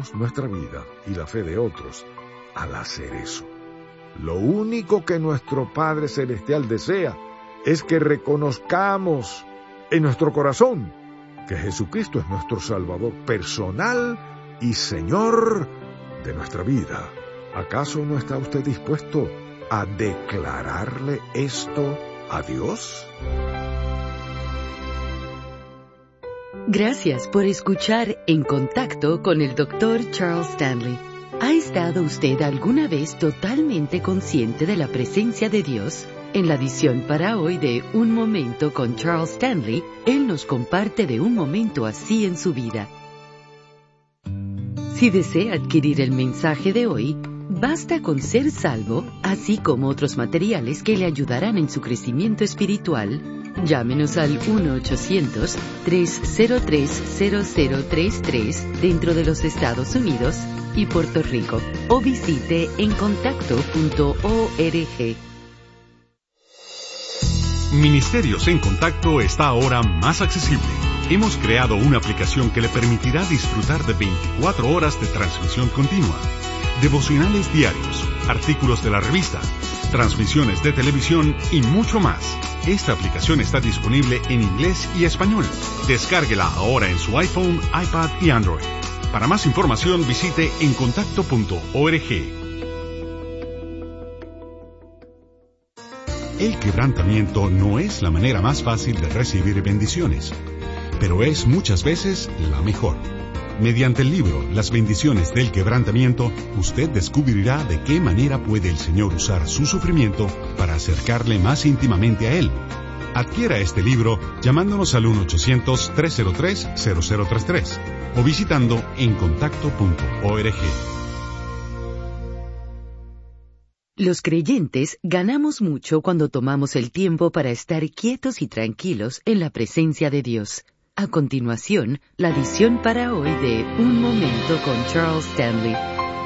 salvamos nuestra vida y la fe de otros al hacer eso. Lo único que nuestro Padre Celestial desea es que reconozcamos en nuestro corazón que Jesucristo es nuestro Salvador personal y Señor de nuestra vida. ¿Acaso no está usted dispuesto a declararle esto a Dios? Gracias por escuchar En Contacto con el Dr. Charles Stanley. ¿Ha estado usted alguna vez totalmente consciente de la presencia de Dios? En la edición para hoy de Un Momento con Charles Stanley, él nos comparte de un momento así en su vida. Si desea adquirir el mensaje de hoy, basta con ser salvo, así como otros materiales que le ayudarán en su crecimiento espiritual. Llámenos al 1-800-303-0033 dentro de los Estados Unidos y Puerto Rico, o visite encontacto.org. Ministerios en Contacto está ahora más accesible. Hemos creado una aplicación que le permitirá disfrutar de 24 horas de transmisión continua, devocionales diarios, artículos de la revista, transmisiones de televisión y mucho más. Esta aplicación está disponible en inglés y español. Descárguela ahora en su iPhone, iPad y Android. Para más información visite encontacto.org. El quebrantamiento no es la manera más fácil de recibir bendiciones, pero es muchas veces la mejor. Mediante el libro Las bendiciones del quebrantamiento, usted descubrirá de qué manera puede el Señor usar su sufrimiento para acercarle más íntimamente a Él. Adquiera este libro llamándonos al 1-800-303-0033 o visitando encontacto.org. Los creyentes ganamos mucho cuando tomamos el tiempo para estar quietos y tranquilos en la presencia de Dios. A continuación, la edición para hoy de Un Momento con Charles Stanley.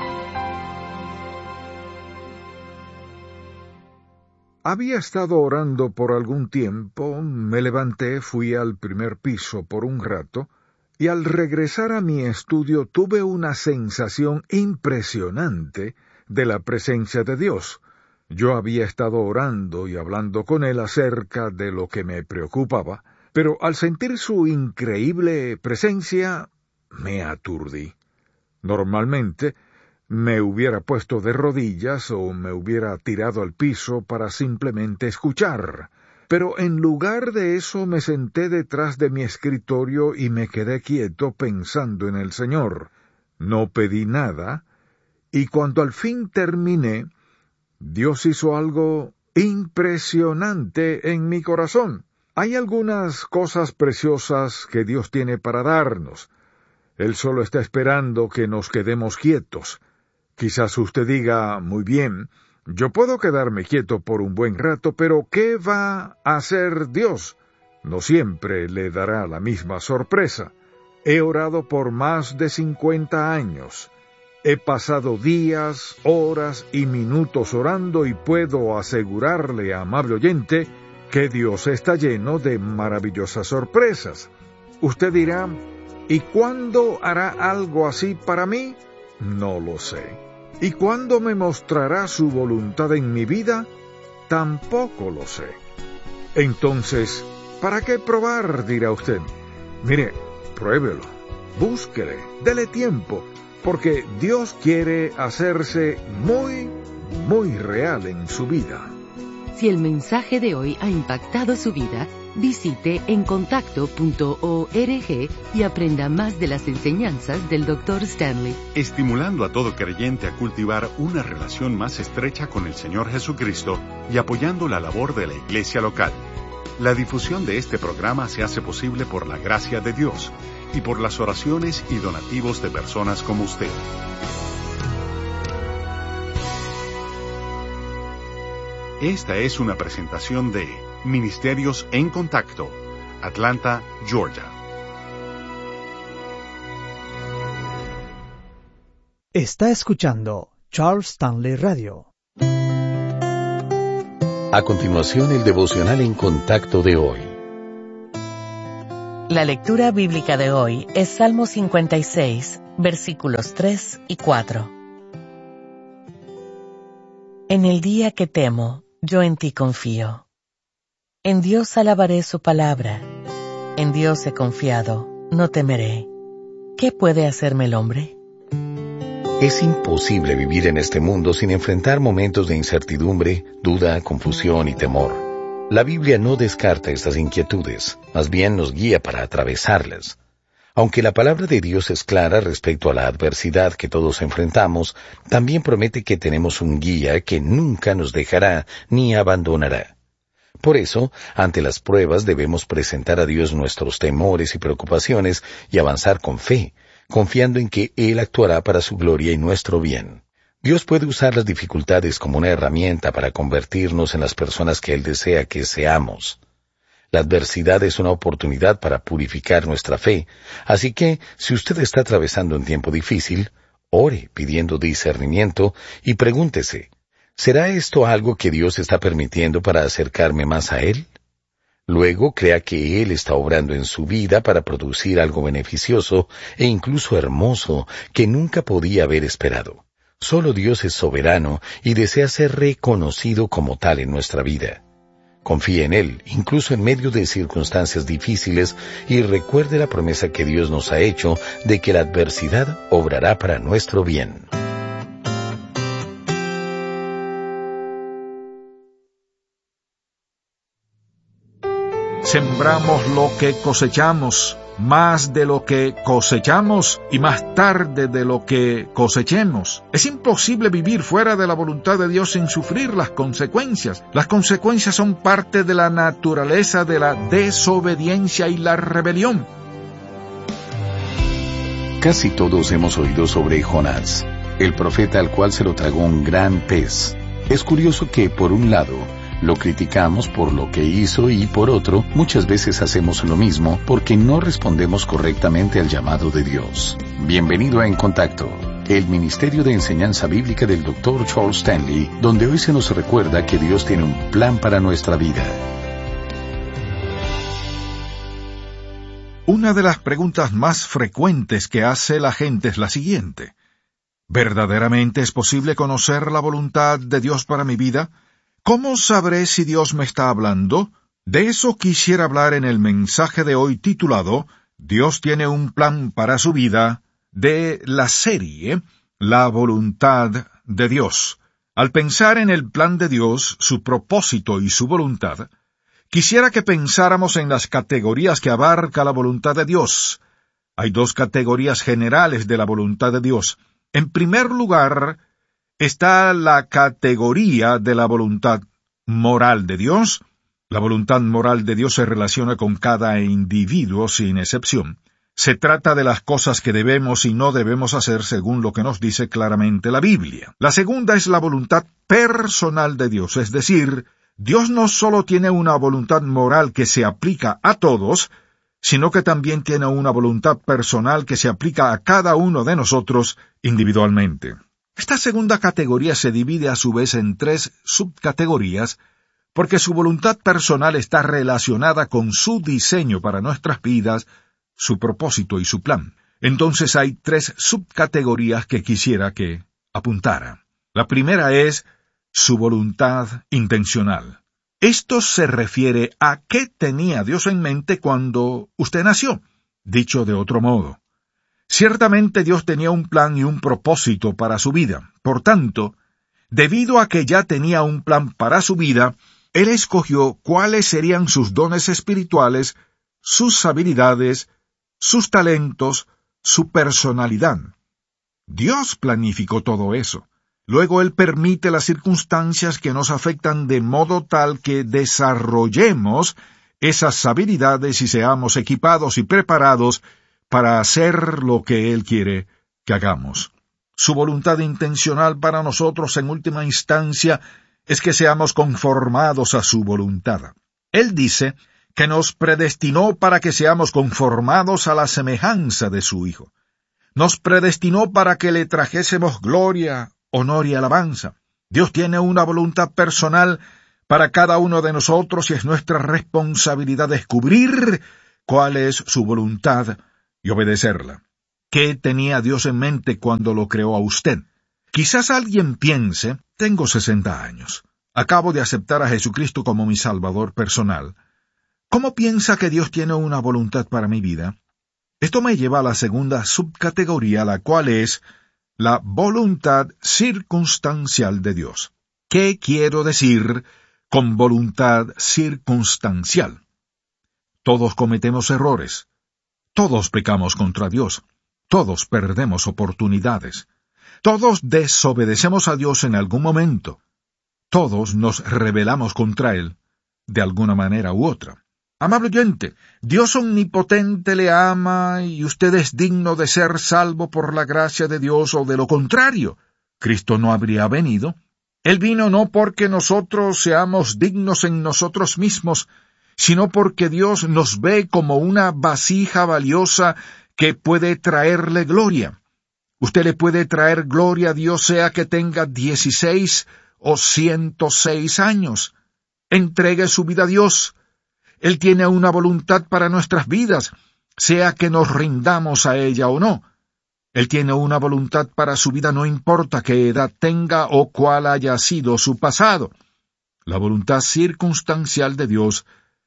Había estado orando por algún tiempo, me levanté, fui al primer piso por un rato, y al regresar a mi estudio tuve una sensación impresionante de la presencia de Dios. Yo había estado orando y hablando con Él acerca de lo que me preocupaba, pero al sentir su increíble presencia, me aturdí. Normalmente, me hubiera puesto de rodillas o me hubiera tirado al piso para simplemente escuchar. Pero en lugar de eso me senté detrás de mi escritorio y me quedé quieto pensando en el Señor. No pedí nada, y cuando al fin terminé, Dios hizo algo impresionante en mi corazón. Hay algunas cosas preciosas que Dios tiene para darnos. Él solo está esperando que nos quedemos quietos. Quizás usted diga, muy bien, yo puedo quedarme quieto por un buen rato, pero ¿qué va a hacer Dios? No siempre le dará la misma sorpresa. He orado por más de 50 años. He pasado días, horas y minutos orando y puedo asegurarle, amable oyente, que Dios está lleno de maravillosas sorpresas. Usted dirá, ¿y cuándo hará algo así para mí? No lo sé. ¿Y cuándo me mostrará su voluntad en mi vida? Tampoco lo sé. Entonces, ¿para qué probar? Dirá usted. Mire, pruébelo, búsquele, dele tiempo, porque Dios quiere hacerse muy, muy real en su vida. Si el mensaje de hoy ha impactado su vida, visite encontacto.org y aprenda más de las enseñanzas del Dr. Stanley. Estimulando a todo creyente a cultivar una relación más estrecha con el Señor Jesucristo y apoyando la labor de la iglesia local. La difusión de este programa se hace posible por la gracia de Dios y por las oraciones y donativos de personas como usted. Esta es una presentación de Ministerios en Contacto, Atlanta, Georgia. Está escuchando Charles Stanley Radio. A continuación, el devocional en Contacto de hoy. La lectura bíblica de hoy es Salmo 56, versículos 3 y 4. En el día que temo, yo en ti confío. En Dios alabaré su palabra. En Dios he confiado, no temeré. ¿Qué puede hacerme el hombre? Es imposible vivir en este mundo sin enfrentar momentos de incertidumbre, duda, confusión y temor. La Biblia no descarta estas inquietudes, más bien nos guía para atravesarlas. Aunque la palabra de Dios es clara respecto a la adversidad que todos enfrentamos, también promete que tenemos un guía que nunca nos dejará ni abandonará. Por eso, ante las pruebas debemos presentar a Dios nuestros temores y preocupaciones y avanzar con fe, confiando en que Él actuará para su gloria y nuestro bien. Dios puede usar las dificultades como una herramienta para convertirnos en las personas que Él desea que seamos. La adversidad es una oportunidad para purificar nuestra fe, así que, si usted está atravesando un tiempo difícil, ore pidiendo discernimiento y pregúntese, ¿será esto algo que Dios está permitiendo para acercarme más a Él? Luego crea que Él está obrando en su vida para producir algo beneficioso e incluso hermoso que nunca podía haber esperado. Solo Dios es soberano y desea ser reconocido como tal en nuestra vida. Confíe en Él, incluso en medio de circunstancias difíciles, y recuerde la promesa que Dios nos ha hecho de que la adversidad obrará para nuestro bien. Sembramos lo que cosechamos, más de lo que cosechamos y más tarde de lo que cosechemos. Es imposible vivir fuera de la voluntad de Dios sin sufrir las consecuencias. Las consecuencias son parte de la naturaleza de la desobediencia y la rebelión. Casi todos hemos oído sobre Jonás, el profeta al cual se lo tragó un gran pez. Es curioso que, por un lado, lo criticamos por lo que hizo y, por otro, muchas veces hacemos lo mismo porque no respondemos correctamente al llamado de Dios. Bienvenido a En Contacto, el Ministerio de Enseñanza Bíblica del Dr. Charles Stanley, donde hoy se nos recuerda que Dios tiene un plan para nuestra vida. Una de las preguntas más frecuentes que hace la gente es la siguiente: ¿verdaderamente es posible conocer la voluntad de Dios para mi vida? ¿Cómo sabré si Dios me está hablando? De eso quisiera hablar en el mensaje de hoy titulado Dios tiene un plan para su vida, de la serie La voluntad de Dios. Al pensar en el plan de Dios, su propósito y su voluntad, quisiera que pensáramos en las categorías que abarca la voluntad de Dios. Hay dos categorías generales de la voluntad de Dios. En primer lugar, está la categoría de la voluntad moral de Dios. La voluntad moral de Dios se relaciona con cada individuo sin excepción. Se trata de las cosas que debemos y no debemos hacer según lo que nos dice claramente la Biblia. La segunda es la voluntad personal de Dios, es decir, Dios no solo tiene una voluntad moral que se aplica a todos, sino que también tiene una voluntad personal que se aplica a cada uno de nosotros individualmente. Esta segunda categoría se divide a su vez en tres subcategorías, porque su voluntad personal está relacionada con su diseño para nuestras vidas, su propósito y su plan. Entonces hay tres subcategorías que quisiera que apuntara. La primera es su voluntad intencional. Esto se refiere a qué tenía Dios en mente cuando usted nació. Dicho de otro modo, ciertamente Dios tenía un plan y un propósito para su vida. Por tanto, debido a que ya tenía un plan para su vida, Él escogió cuáles serían sus dones espirituales, sus habilidades, sus talentos, su personalidad. Dios planificó todo eso. Luego Él permite las circunstancias que nos afectan de modo tal que desarrollemos esas habilidades y seamos equipados y preparados para hacer lo que Él quiere que hagamos. Su voluntad intencional para nosotros en última instancia es que seamos conformados a su voluntad. Él dice que nos predestinó para que seamos conformados a la semejanza de su Hijo. Nos predestinó para que le trajésemos gloria, honor y alabanza. Dios tiene una voluntad personal para cada uno de nosotros y es nuestra responsabilidad descubrir cuál es su voluntad y obedecerla. ¿Qué tenía Dios en mente cuando lo creó a usted? Quizás alguien piense, tengo 60 años. Acabo de aceptar a Jesucristo como mi Salvador personal. ¿Cómo piensa que Dios tiene una voluntad para mi vida? Esto me lleva a la segunda subcategoría, la cual es la voluntad circunstancial de Dios. ¿Qué quiero decir con voluntad circunstancial? Todos cometemos errores. Todos pecamos contra Dios. Todos perdemos oportunidades. Todos desobedecemos a Dios en algún momento. Todos nos rebelamos contra Él, de alguna manera u otra. Amable oyente, Dios omnipotente le ama y usted es digno de ser salvo por la gracia de Dios, o de lo contrario, Cristo no habría venido. Él vino no porque nosotros seamos dignos en nosotros mismos, sino porque Dios nos ve como una vasija valiosa que puede traerle gloria. Usted le puede traer gloria a Dios sea que tenga 16 o 106 años. Entregue su vida a Dios. Él tiene una voluntad para nuestras vidas, sea que nos rindamos a ella o no. Él tiene una voluntad para su vida, no importa qué edad tenga o cuál haya sido su pasado. La voluntad circunstancial de Dios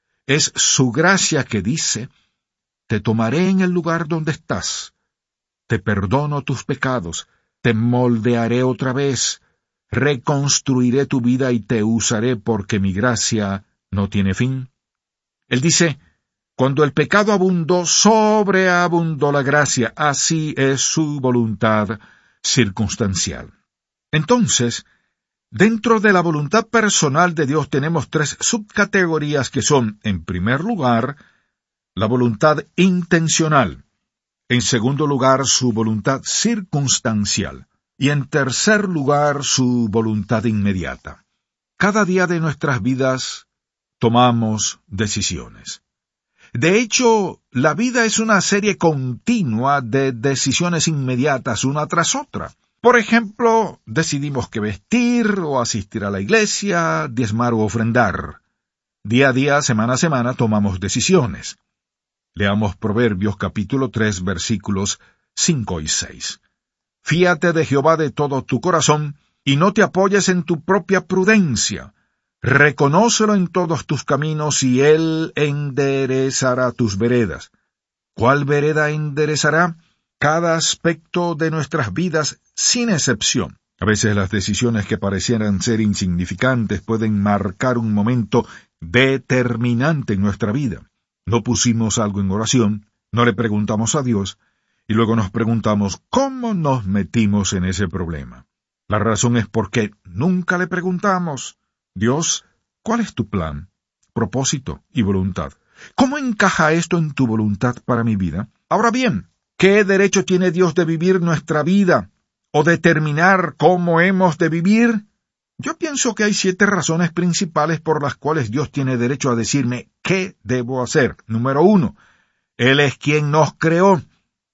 es su gracia que dice: te tomaré en el lugar donde estás, te perdono tus pecados, te moldearé otra vez, reconstruiré tu vida y te usaré porque mi gracia no tiene fin. Él dice: cuando el pecado abundó, sobreabundó la gracia. Así es su voluntad circunstancial. Entonces, dentro de la voluntad personal de Dios tenemos 3 subcategorías que son, en primer lugar, la voluntad intencional, en segundo lugar, su voluntad circunstancial, y en tercer lugar, su voluntad inmediata. Cada día de nuestras vidas tomamos decisiones. De hecho, la vida es una serie continua de decisiones inmediatas una tras otra. Por ejemplo, decidimos qué vestir o asistir a la iglesia, diezmar o ofrendar. Día a día, semana a semana, tomamos decisiones. Leamos Proverbios capítulo 3, versículos 5 y 6. Fíate de Jehová de todo tu corazón, y no te apoyes en tu propia prudencia. Reconócelo en todos tus caminos, y Él enderezará tus veredas. ¿Cuál vereda enderezará? Cada aspecto de nuestras vidas, sin excepción. A veces las decisiones que parecieran ser insignificantes pueden marcar un momento determinante en nuestra vida. No pusimos algo en oración, no le preguntamos a Dios, y luego nos preguntamos cómo nos metimos en ese problema. La razón es porque nunca le preguntamos: Dios, ¿cuál es tu plan, propósito y voluntad? ¿Cómo encaja esto en tu voluntad para mi vida? Ahora bien, ¿qué derecho tiene Dios de vivir nuestra vida o determinar cómo hemos de vivir? Yo pienso que hay 7 razones principales por las cuales Dios tiene derecho a decirme qué debo hacer. Número 1, Él es quien nos creó.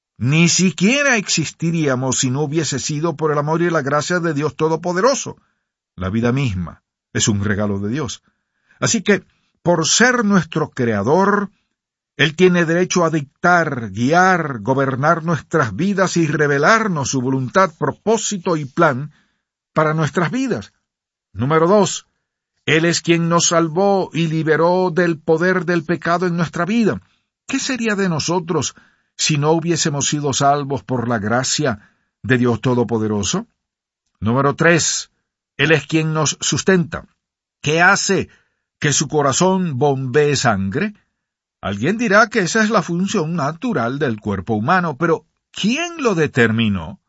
Ni siquiera existiríamos si no hubiese sido por el amor y la gracia de Dios Todopoderoso. La vida misma es un regalo de Dios. Así que, por ser nuestro Creador, Él tiene derecho a dictar, guiar, gobernar nuestras vidas y revelarnos su voluntad, propósito y plan para nuestras vidas. Número 2, Él es quien nos salvó y liberó del poder del pecado en nuestra vida. ¿Qué sería de nosotros si no hubiésemos sido salvos por la gracia de Dios Todopoderoso? Número 3, Él es quien nos sustenta. ¿Qué hace que su corazón bombee sangre? Alguien dirá que esa es la función natural del cuerpo humano, pero ¿quién lo determinó?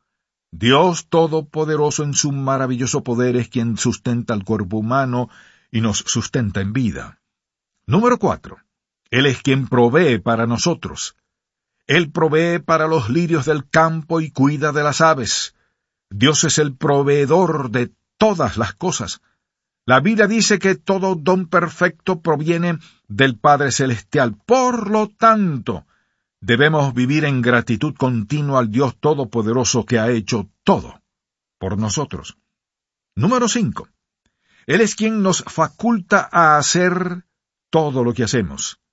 Dios Todopoderoso en su maravilloso poder es quien sustenta al cuerpo humano y nos sustenta en vida. Número 4. Él es quien provee para nosotros. Él provee para los lirios del campo y cuida de las aves. Dios es el proveedor de todas las cosas. La Biblia dice que todo don perfecto proviene del Padre Celestial. Por lo tanto, debemos vivir en gratitud continua al Dios Todopoderoso que ha hecho todo por nosotros. Número 5. Él es quien nos faculta a hacer todo lo que hacemos.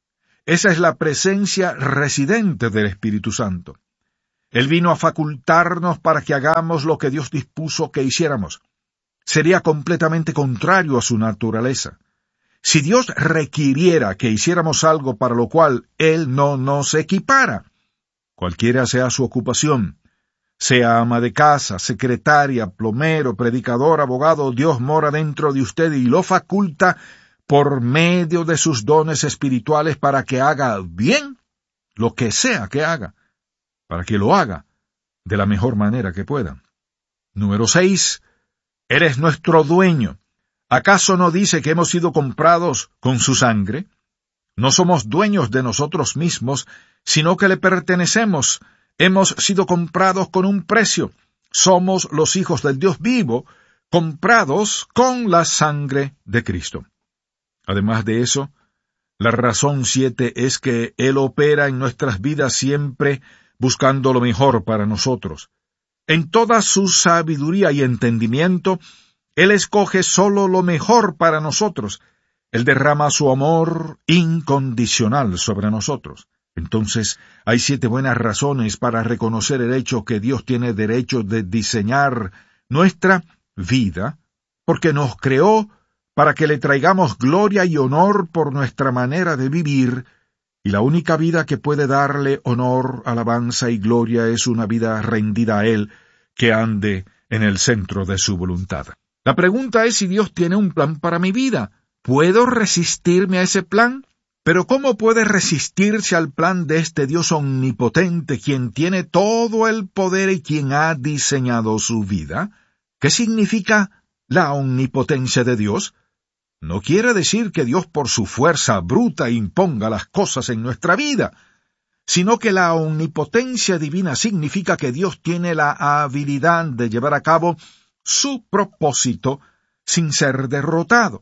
Esa es la presencia residente del Espíritu Santo. Él vino a facultarnos para que hagamos lo que Dios dispuso que hiciéramos. Sería completamente contrario a su naturaleza. Si Dios requiriera que hiciéramos algo para lo cual Él no nos equipara, cualquiera sea su ocupación, sea ama de casa, secretaria, plomero, predicador, abogado, Dios mora dentro de usted y lo faculta por medio de sus dones espirituales para que haga bien lo que sea que haga, para que lo haga de la mejor manera que pueda. Número 6. Eres nuestro dueño. ¿Acaso no dice que hemos sido comprados con su sangre? No somos dueños de nosotros mismos, sino que le pertenecemos. Hemos sido comprados con un precio. Somos los hijos del Dios vivo, comprados con la sangre de Cristo. Además de eso, la razón 7 es que Él opera en nuestras vidas siempre buscando lo mejor para nosotros. En toda su sabiduría y entendimiento, Él escoge solo lo mejor para nosotros. Él derrama su amor incondicional sobre nosotros. Entonces, hay 7 buenas razones para reconocer el hecho que Dios tiene derecho de diseñar nuestra vida, porque nos creó para que le traigamos gloria y honor por nuestra manera de vivir, y la única vida que puede darle honor, alabanza y gloria es una vida rendida a Él, que ande en el centro de su voluntad. La pregunta es si Dios tiene un plan para mi vida. ¿Puedo resistirme a ese plan? Pero ¿cómo puede resistirse al plan de este Dios omnipotente, quien tiene todo el poder y quien ha diseñado su vida? ¿Qué significa la omnipotencia de Dios? No quiere decir que Dios por su fuerza bruta imponga las cosas en nuestra vida, sino que la omnipotencia divina significa que Dios tiene la habilidad de llevar a cabo su propósito sin ser derrotado.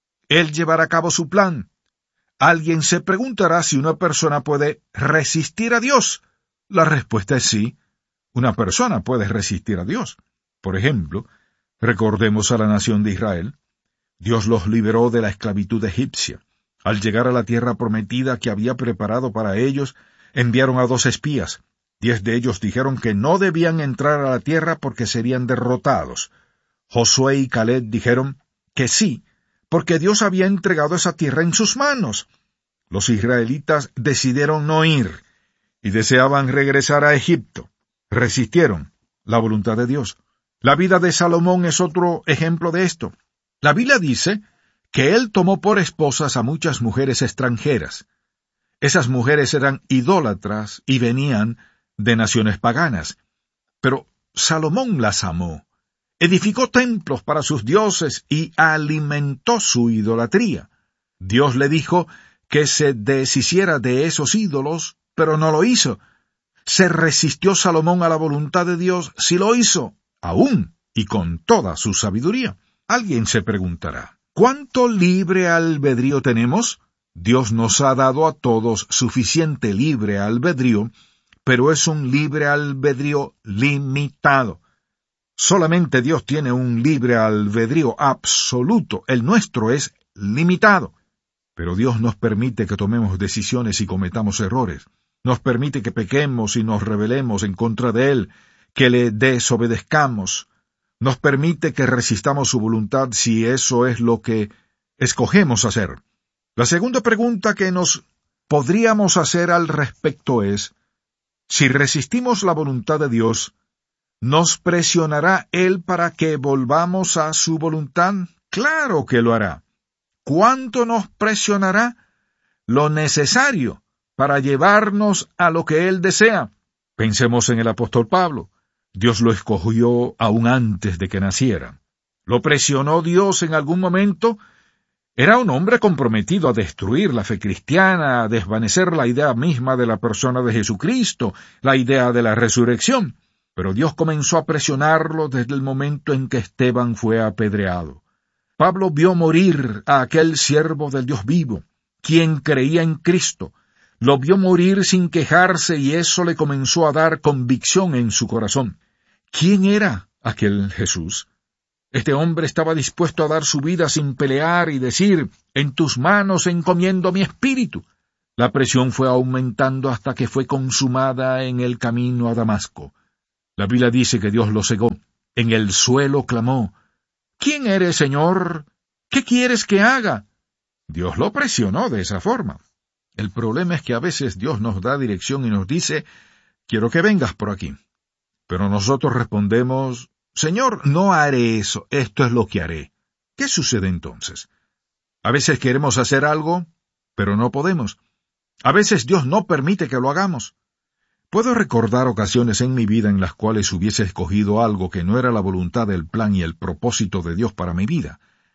Él llevará a cabo su plan. Alguien se preguntará si una persona puede resistir a Dios. La respuesta es sí. Una persona puede resistir a Dios. Por ejemplo, recordemos a la nación de Israel. Dios los liberó de la esclavitud egipcia. Al llegar a la tierra prometida que había preparado para ellos, enviaron a 2 espías. 10 de ellos dijeron que no debían entrar a la tierra porque serían derrotados. Josué y Caleb dijeron que sí, porque Dios había entregado esa tierra en sus manos. Los israelitas decidieron no ir y deseaban regresar a Egipto. Resistieron la voluntad de Dios. La vida de Salomón es otro ejemplo de esto. La Biblia dice que él tomó por esposas a muchas mujeres extranjeras. Esas mujeres eran idólatras y venían de naciones paganas. Pero Salomón las amó, edificó templos para sus dioses y alimentó su idolatría. Dios le dijo que se deshiciera de esos ídolos, pero no lo hizo. ¿Se resistió Salomón a la voluntad de Dios? Sí lo hizo, aún y con toda su sabiduría. Alguien se preguntará, ¿cuánto libre albedrío tenemos? Dios nos ha dado a todos suficiente libre albedrío, pero es un libre albedrío limitado. Solamente Dios tiene un libre albedrío absoluto, el nuestro es limitado. Pero Dios nos permite que tomemos decisiones y cometamos errores. Nos permite que pequemos y nos rebelemos en contra de Él, que le desobedezcamos. Nos permite que resistamos su voluntad si eso es lo que escogemos hacer. La segunda pregunta que nos podríamos hacer al respecto es, si resistimos la voluntad de Dios, ¿nos presionará Él para que volvamos a su voluntad? Claro que lo hará. ¿Cuánto nos presionará? Lo necesario para llevarnos a lo que Él desea. Pensemos en el apóstol Pablo. Dios lo escogió aún antes de que naciera. ¿Lo presionó Dios en algún momento? Era un hombre comprometido a destruir la fe cristiana, a desvanecer la idea misma de la persona de Jesucristo, la idea de la resurrección. Pero Dios comenzó a presionarlo desde el momento en que Esteban fue apedreado. Pablo vio morir a aquel siervo del Dios vivo, quien creía en Cristo. Lo vio morir sin quejarse y eso le comenzó a dar convicción en su corazón. ¿Quién era aquel Jesús? Este hombre estaba dispuesto a dar su vida sin pelear y decir, en tus manos encomiendo mi espíritu. La presión fue aumentando hasta que fue consumada en el camino a Damasco. La Biblia dice que Dios lo cegó. En el suelo clamó: ¿Quién eres, Señor? ¿Qué quieres que haga? Dios lo presionó de esa forma. El problema es que a veces Dios nos da dirección y nos dice: quiero que vengas por aquí. Pero nosotros respondemos: Señor, no haré eso, esto es lo que haré. ¿Qué sucede entonces? A veces queremos hacer algo, pero no podemos. A veces Dios no permite que lo hagamos. Puedo recordar ocasiones en mi vida en las cuales hubiese escogido algo que no era la voluntad del plan y el propósito de Dios para mi vida,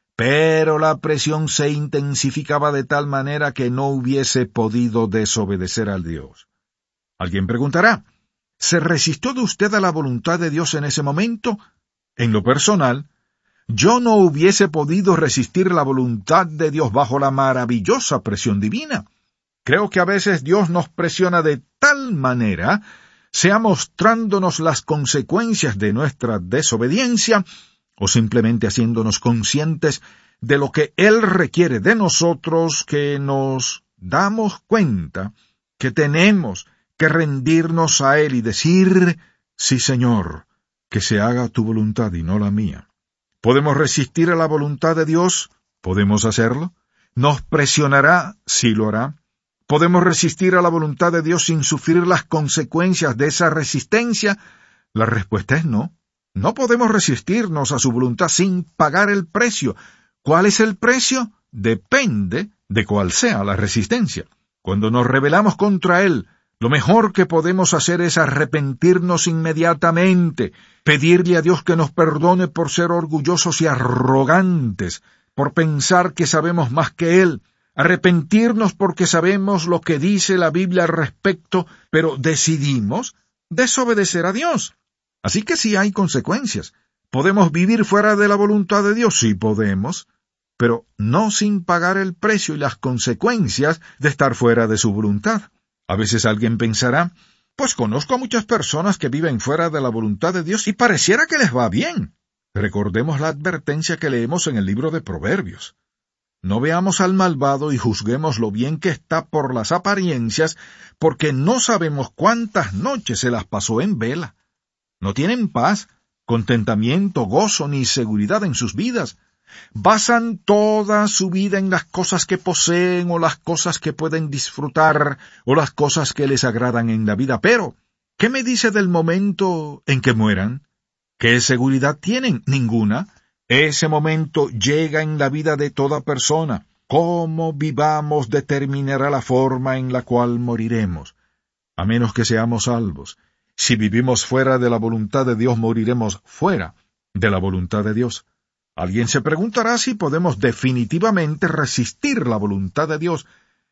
pero la presión se intensificaba de tal manera que no hubiese podido desobedecer al Dios. Alguien preguntará: ¿se resistió de usted a la voluntad de Dios en ese momento? En lo personal, yo no hubiese podido resistir la voluntad de Dios bajo la maravillosa presión divina. Creo que a veces Dios nos presiona de tal manera, sea mostrándonos las consecuencias de nuestra desobediencia, o simplemente haciéndonos conscientes de lo que Él requiere de nosotros, que nos damos cuenta que tenemos que rendirnos a Él y decir: sí, Señor, que se haga tu voluntad y no la mía. ¿Podemos resistir a la voluntad de Dios? ¿Podemos hacerlo? ¿Nos presionará? Sí lo hará. ¿Podemos resistir a la voluntad de Dios sin sufrir las consecuencias de esa resistencia? La respuesta es no. No podemos resistirnos a su voluntad sin pagar el precio. ¿Cuál es el precio? Depende de cuál sea la resistencia. Cuando nos rebelamos contra Él, lo mejor que podemos hacer es arrepentirnos inmediatamente, pedirle a Dios que nos perdone por ser orgullosos y arrogantes, por pensar que sabemos más que Él, arrepentirnos porque sabemos lo que dice la Biblia al respecto, pero decidimos desobedecer a Dios. Así que sí hay consecuencias. ¿Podemos vivir fuera de la voluntad de Dios? Sí podemos, pero no sin pagar el precio y las consecuencias de estar fuera de su voluntad. A veces alguien pensará: pues conozco a muchas personas que viven fuera de la voluntad de Dios y pareciera que les va bien. Recordemos la advertencia que leemos en el libro de Proverbios. No veamos al malvado y juzguemos lo bien que está por las apariencias, porque no sabemos cuántas noches se las pasó en vela. No tienen paz, contentamiento, gozo ni seguridad en sus vidas. Basan toda su vida en las cosas que poseen o las cosas que pueden disfrutar o las cosas que les agradan en la vida. Pero, ¿qué me dice del momento en que mueran? ¿Qué seguridad tienen? Ninguna. Ese momento llega en la vida de toda persona. Cómo vivamos determinará la forma en la cual moriremos, a menos que seamos salvos. Si vivimos fuera de la voluntad de Dios, moriremos fuera de la voluntad de Dios. Alguien se preguntará si podemos definitivamente resistir la voluntad de Dios.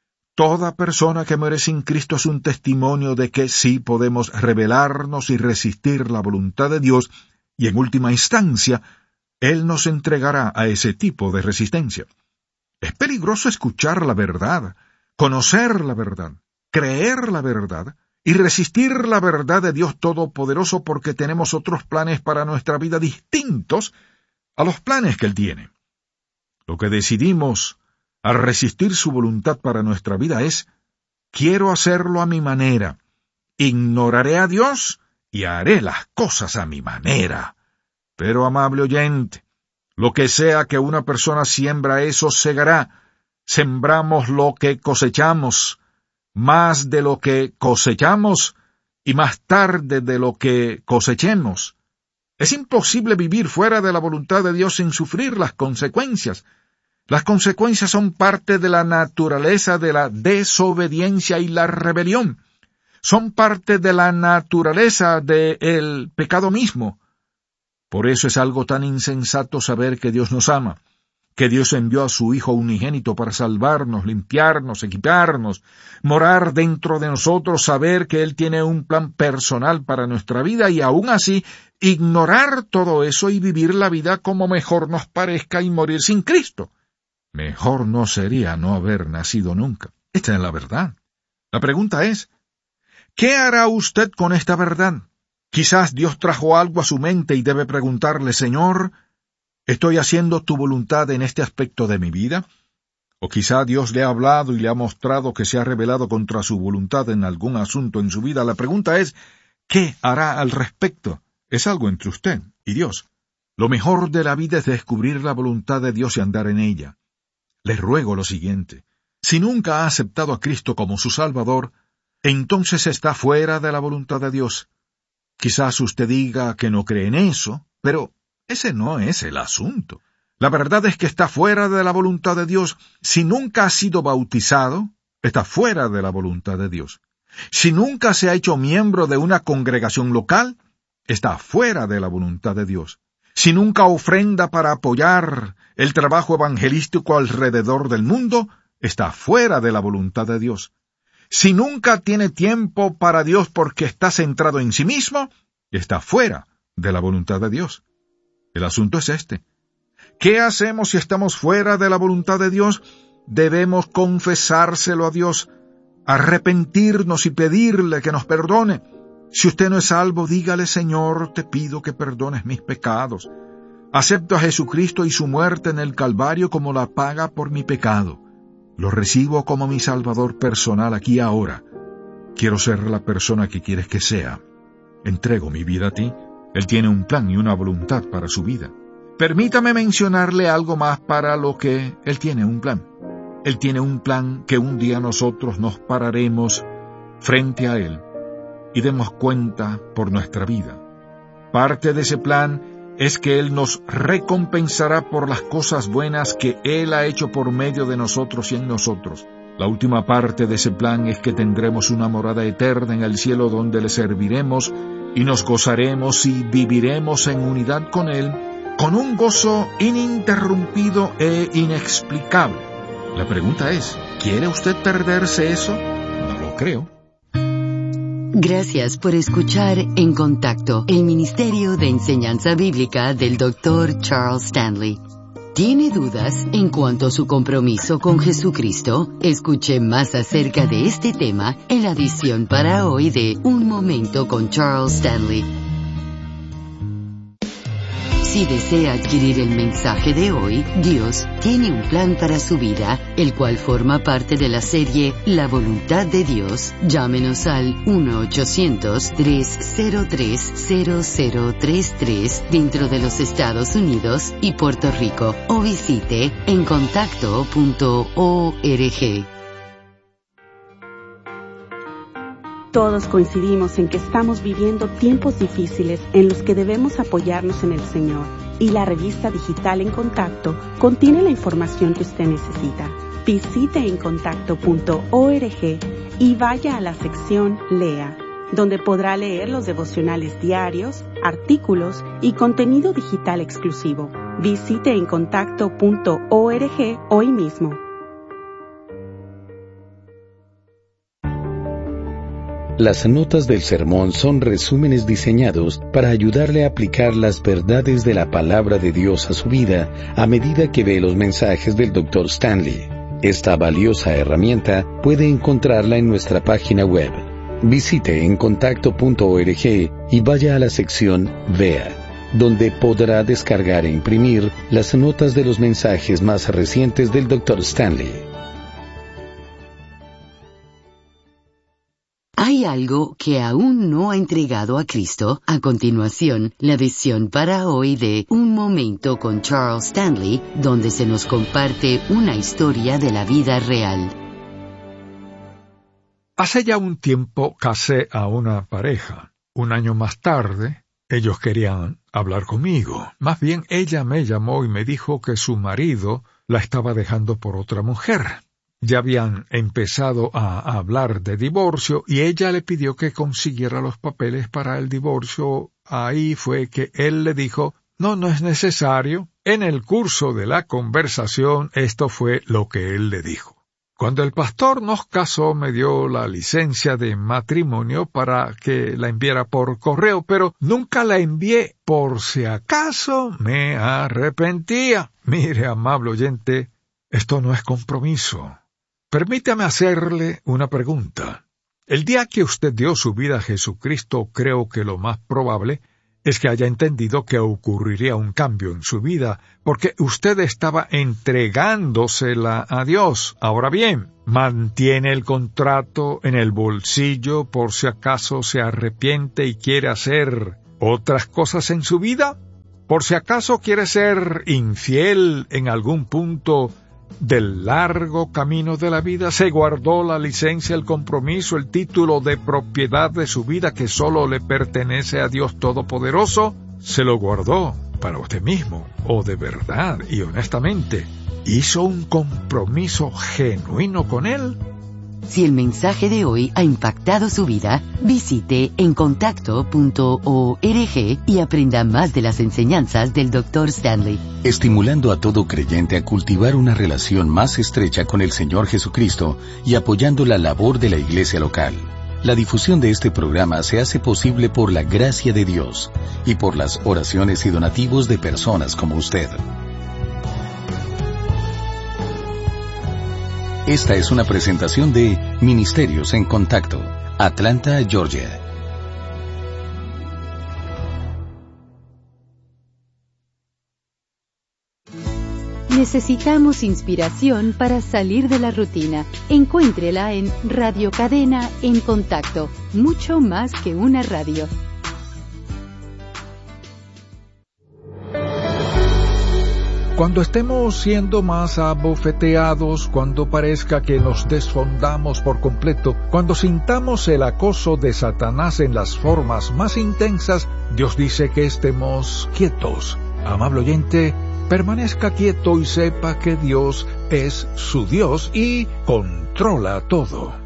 Toda persona que muere sin Cristo es un testimonio de que sí podemos rebelarnos y resistir la voluntad de Dios, y en última instancia, Él nos entregará a ese tipo de resistencia. Es peligroso escuchar la verdad, conocer la verdad, creer la verdad y resistir la verdad de Dios Todopoderoso porque tenemos otros planes para nuestra vida distintos a los planes que Él tiene. Lo que decidimos al resistir su voluntad para nuestra vida es: quiero hacerlo a mi manera, ignoraré a Dios y haré las cosas a mi manera. Pero, amable oyente, lo que sea que una persona siembra, eso segará. Sembramos lo que cosechamos, más de lo que cosechamos y más tarde de lo que cosechemos. Es imposible vivir fuera de la voluntad de Dios sin sufrir las consecuencias. Las consecuencias son parte de la naturaleza de la desobediencia y la rebelión. Son parte de la naturaleza del pecado mismo. Por eso es algo tan insensato saber que Dios nos ama, que Dios envió a su Hijo unigénito para salvarnos, limpiarnos, equiparnos, morar dentro de nosotros, saber que Él tiene un plan personal para nuestra vida y aún así ignorar todo eso y vivir la vida como mejor nos parezca y morir sin Cristo. Mejor no sería no haber nacido nunca. Esta es la verdad. La pregunta es: ¿qué hará usted con esta verdad? Quizás Dios trajo algo a su mente y debe preguntarle: Señor, ¿estoy haciendo tu voluntad en este aspecto de mi vida? O quizá Dios le ha hablado y le ha mostrado que se ha rebelado contra su voluntad en algún asunto en su vida. La pregunta es, ¿qué hará al respecto? Es algo entre usted y Dios. Lo mejor de la vida es descubrir la voluntad de Dios y andar en ella. Le ruego lo siguiente. Si nunca ha aceptado a Cristo como su Salvador, entonces está fuera de la voluntad de Dios. Quizás usted diga que no cree en eso, pero ese no es el asunto. La verdad es que está fuera de la voluntad de Dios. Si nunca ha sido bautizado, está fuera de la voluntad de Dios. Si nunca se ha hecho miembro de una congregación local, está fuera de la voluntad de Dios. Si nunca ofrenda para apoyar el trabajo evangelístico alrededor del mundo, está fuera de la voluntad de Dios. Si nunca tiene tiempo para Dios porque está centrado en sí mismo, está fuera de la voluntad de Dios. El asunto es este. ¿Qué hacemos si estamos fuera de la voluntad de Dios? Debemos confesárselo a Dios, arrepentirnos y pedirle que nos perdone. Si usted no es salvo, dígale: Señor, te pido que perdones mis pecados. Acepto a Jesucristo y su muerte en el Calvario como la paga por mi pecado. Lo recibo como mi Salvador personal aquí y ahora. Quiero ser la persona que quieres que sea. Entrego mi vida a ti. Él tiene un plan y una voluntad para su vida. Permítame mencionarle algo más para lo que Él tiene un plan. Él tiene un plan que un día nosotros nos pararemos frente a Él y demos cuenta por nuestra vida. Parte de ese plan es que Él nos recompensará por las cosas buenas que Él ha hecho por medio de nosotros y en nosotros. La última parte de ese plan es que tendremos una morada eterna en el cielo donde le serviremos y nos gozaremos y viviremos en unidad con Él, con un gozo ininterrumpido e inexplicable. La pregunta es, ¿quiere usted perderse eso? No lo creo. Gracias por escuchar En Contacto, el Ministerio de Enseñanza Bíblica del Dr. Charles Stanley. ¿Tiene dudas en cuanto a su compromiso con Jesucristo? Escuche más acerca de este tema en la edición para hoy de Un Momento con Charles Stanley. Si desea adquirir el mensaje de hoy, Dios tiene un plan para su vida, el cual forma parte de la serie La Voluntad de Dios. Llámenos al 1-800-303-0033 dentro de los Estados Unidos y Puerto Rico, o visite encontacto.org. Todos coincidimos en que estamos viviendo tiempos difíciles en los que debemos apoyarnos en el Señor, y la revista digital En Contacto contiene la información que usted necesita. Visite encontacto.org y vaya a la sección Lea, donde podrá leer los devocionales diarios, artículos y contenido digital exclusivo. Visite encontacto.org hoy mismo. Las notas del sermón son resúmenes diseñados para ayudarle a aplicar las verdades de la palabra de Dios a su vida a medida que ve los mensajes del Dr. Stanley. Esta valiosa herramienta puede encontrarla en nuestra página web. Visite encontacto.org y vaya a la sección Vea, donde podrá descargar e imprimir las notas de los mensajes más recientes del Dr. Stanley. ¿Hay algo que aún no ha entregado a Cristo? A continuación, la edición para hoy de Un Momento con Charles Stanley, donde se nos comparte una historia de la vida real. Hace ya un tiempo casé a una pareja. Un año más tarde, ellos querían hablar conmigo. Más bien, ella me llamó y me dijo que su marido la estaba dejando por otra mujer. Ya habían empezado a hablar de divorcio y ella le pidió que consiguiera los papeles para el divorcio. Ahí fue que él le dijo, no es necesario. En el curso de la conversación, esto fue lo que él le dijo. Cuando el pastor nos casó, me dio la licencia de matrimonio para que la enviara por correo, pero nunca la envié por si acaso me arrepentía. Mire, amable oyente, esto no es compromiso. Permítame hacerle una pregunta. El día que usted dio su vida a Jesucristo, creo que lo más probable es que haya entendido que ocurriría un cambio en su vida, porque usted estaba entregándosela a Dios. Ahora bien, mantiene el contrato en el bolsillo por si acaso se arrepiente y quiere hacer otras cosas en su vida. Por si acaso quiere ser infiel en algún punto del largo camino de la vida, se guardó la licencia, el compromiso, el título de propiedad de su vida que solo le pertenece a Dios Todopoderoso, se lo guardó para usted mismo, o de verdad y honestamente hizo un compromiso genuino con Él. Si el mensaje de hoy ha impactado su vida, visite encontacto.org y aprenda más de las enseñanzas del Dr. Stanley. Estimulando a todo creyente a cultivar una relación más estrecha con el Señor Jesucristo y apoyando la labor de la iglesia local. La difusión de este programa se hace posible por la gracia de Dios y por las oraciones y donativos de personas como usted. Esta es una presentación de Ministerios en Contacto, Atlanta, Georgia. Necesitamos inspiración para salir de la rutina. Encuéntrela en Radio Cadena en Contacto, mucho más que una radio. Cuando estemos siendo más abofeteados, cuando parezca que nos desfondamos por completo, cuando sintamos el acoso de Satanás en las formas más intensas, Dios dice que estemos quietos. Amable oyente, permanezca quieto y sepa que Dios es su Dios y controla todo.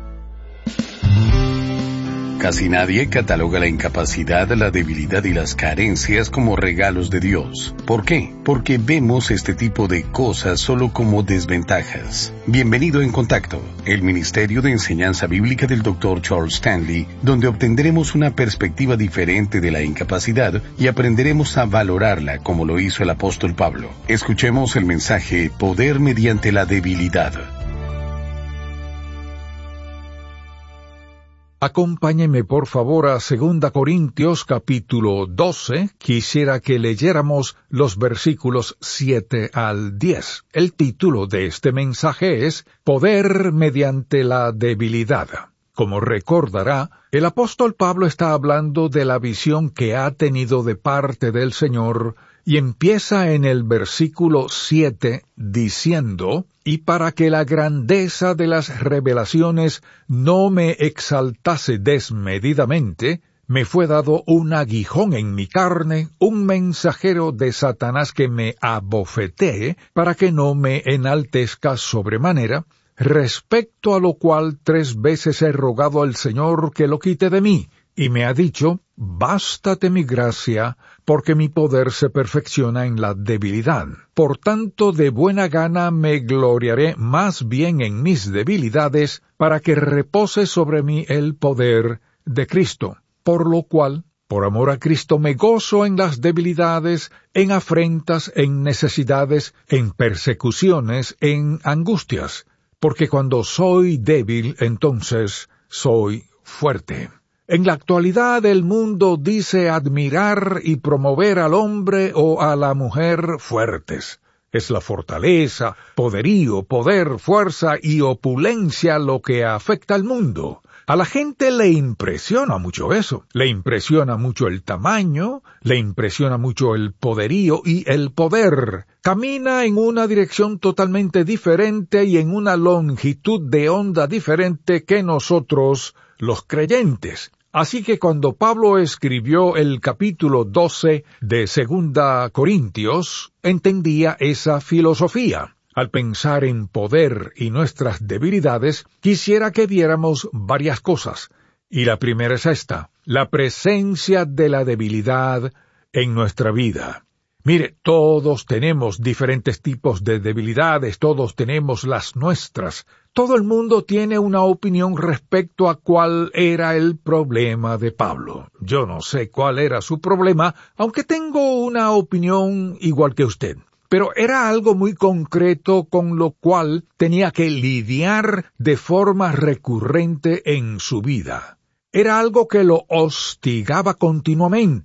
Casi nadie cataloga la incapacidad, la debilidad y las carencias como regalos de Dios. ¿Por qué? Porque vemos este tipo de cosas solo como desventajas. Bienvenido en Contacto, el Ministerio de Enseñanza Bíblica del Dr. Charles Stanley, donde obtendremos una perspectiva diferente de la incapacidad y aprenderemos a valorarla como lo hizo el apóstol Pablo. Escuchemos el mensaje Poder mediante la debilidad. Acompáñeme por favor a 2 Corintios capítulo 12. Quisiera que leyéramos los versículos 7 al 10. El título de este mensaje es Poder mediante la debilidad. Como recordará, el apóstol Pablo está hablando de la visión que ha tenido de parte del Señor y empieza en el versículo 7 diciendo: y para que la grandeza de las revelaciones no me exaltase desmedidamente, me fue dado un aguijón en mi carne, un mensajero de Satanás que me abofetee, para que no me enaltezca sobremanera, respecto a lo cual 3 veces he rogado al Señor que lo quite de mí, y me ha dicho: bástate mi gracia, porque mi poder se perfecciona en la debilidad. Por tanto, de buena gana me gloriaré más bien en mis debilidades, para que repose sobre mí el poder de Cristo. Por lo cual, por amor a Cristo, me gozo en las debilidades, en afrentas, en necesidades, en persecuciones, en angustias, porque cuando soy débil, entonces soy fuerte. En la actualidad el mundo dice admirar y promover al hombre o a la mujer fuertes. Es la fortaleza, poderío, poder, fuerza y opulencia lo que afecta al mundo. A la gente le impresiona mucho eso. Le impresiona mucho el tamaño, le impresiona mucho el poderío y el poder. Camina en una dirección totalmente diferente y en una longitud de onda diferente que nosotros, los creyentes. Así que cuando Pablo escribió el capítulo 12 de 2 Corintios, entendía esa filosofía. Al pensar en poder y nuestras debilidades, quisiera que viéramos varias cosas. Y la primera es esta: la presencia de la debilidad en nuestra vida. Mire, todos tenemos diferentes tipos de debilidades, todos tenemos las nuestras. Todo el mundo tiene una opinión respecto a cuál era el problema de Pablo. Yo no sé cuál era su problema, aunque tengo una opinión igual que usted. Pero era algo muy concreto con lo cual tenía que lidiar de forma recurrente en su vida. Era algo que lo hostigaba continuamente.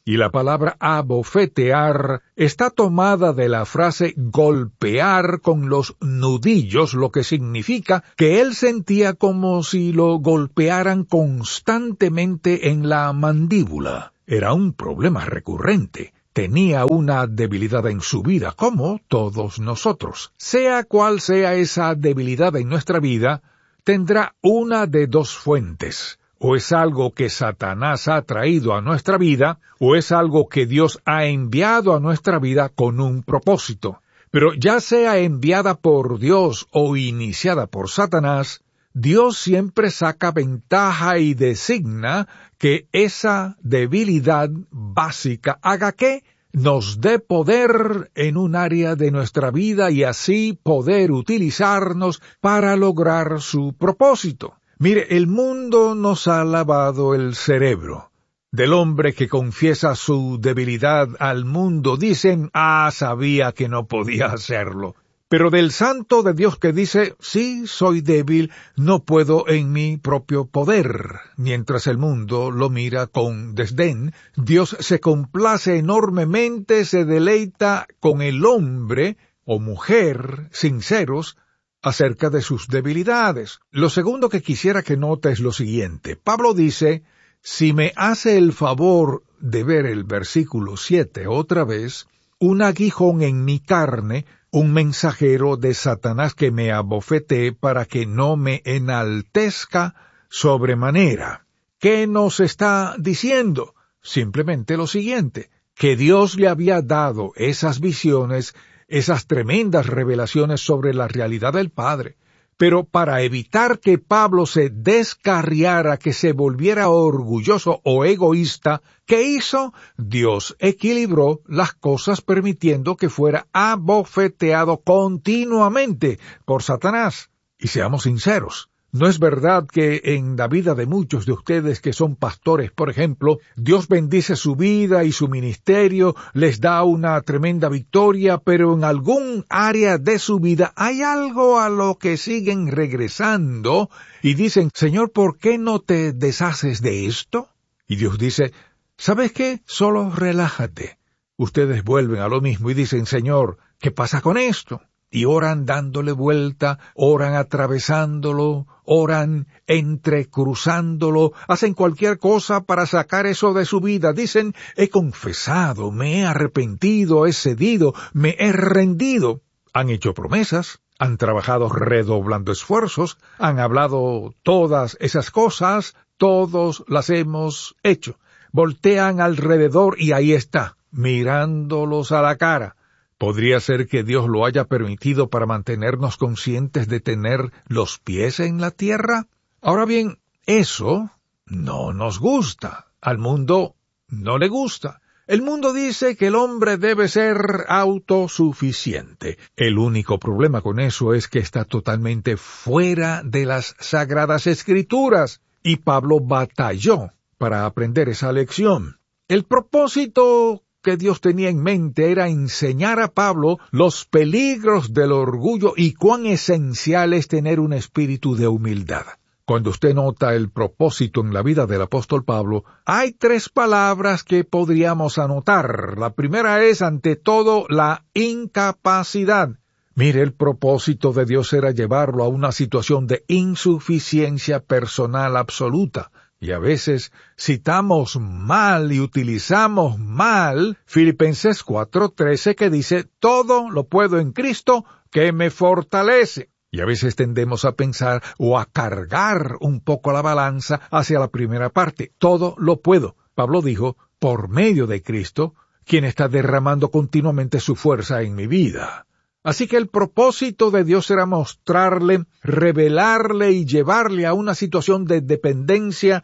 Y la palabra abofetear está tomada de la frase golpear con los nudillos, lo que significa que él sentía como si lo golpearan constantemente en la mandíbula. Era un problema recurrente. Tenía una debilidad en su vida, como todos nosotros. Sea cual sea esa debilidad en nuestra vida, tendrá una de dos fuentes. O es algo que Satanás ha traído a nuestra vida, o es algo que Dios ha enviado a nuestra vida con un propósito. Pero ya sea enviada por Dios o iniciada por Satanás, Dios siempre saca ventaja y designa que esa debilidad básica haga que nos dé poder en un área de nuestra vida y así poder utilizarnos para lograr su propósito. Mire, el mundo nos ha lavado el cerebro. Del hombre que confiesa su debilidad al mundo dicen, sabía que no podía hacerlo. Pero del santo de Dios que dice, sí, soy débil, no puedo en mi propio poder. Mientras el mundo lo mira con desdén, Dios se complace enormemente, se deleita con el hombre o mujer sinceros, acerca de sus debilidades. Lo segundo que quisiera que note es lo siguiente. Pablo dice, si me hace el favor de ver el versículo 7 otra vez, un aguijón en mi carne, un mensajero de Satanás que me abofetee para que no me enaltezca sobremanera. ¿Qué nos está diciendo? Simplemente lo siguiente, que Dios le había dado esas visiones, esas tremendas revelaciones sobre la realidad del Padre. Pero para evitar que Pablo se descarriara, que se volviera orgulloso o egoísta, ¿qué hizo? Dios equilibró las cosas permitiendo que fuera abofeteado continuamente por Satanás. Y seamos sinceros, ¿no es verdad que en la vida de muchos de ustedes que son pastores, por ejemplo, Dios bendice su vida y su ministerio, les da una tremenda victoria, pero en algún área de su vida hay algo a lo que siguen regresando y dicen, Señor, ¿por qué no te deshaces de esto? Y Dios dice, ¿sabes qué? Solo relájate. Ustedes vuelven a lo mismo y dicen, Señor, ¿qué pasa con esto? Y oran dándole vuelta, oran atravesándolo, oran entrecruzándolo, hacen cualquier cosa para sacar eso de su vida. Dicen, he confesado, me he arrepentido, he cedido, me he rendido. Han hecho promesas, han trabajado redoblando esfuerzos, han hablado todas esas cosas, todos las hemos hecho. Voltean alrededor y ahí está, mirándolos a la cara. ¿Podría ser que Dios lo haya permitido para mantenernos conscientes de tener los pies en la tierra? Ahora bien, eso no nos gusta. Al mundo no le gusta. El mundo dice que el hombre debe ser autosuficiente. El único problema con eso es que está totalmente fuera de las Sagradas Escrituras. Y Pablo batalló para aprender esa lección. El propósito que Dios tenía en mente era enseñar a Pablo los peligros del orgullo y cuán esencial es tener un espíritu de humildad. Cuando usted nota el propósito en la vida del apóstol Pablo, hay 3 palabras que podríamos anotar. La primera es, ante todo, la incapacidad. Mire, el propósito de Dios era llevarlo a una situación de insuficiencia personal absoluta. Y a veces citamos mal y utilizamos mal Filipenses 4:13 que dice, todo lo puedo en Cristo que me fortalece. Y a veces tendemos a pensar o a cargar un poco la balanza hacia la primera parte. Todo lo puedo. Pablo dijo, por medio de Cristo, quien está derramando continuamente su fuerza en mi vida. Así que el propósito de Dios era mostrarle, revelarle y llevarle a una situación de dependencia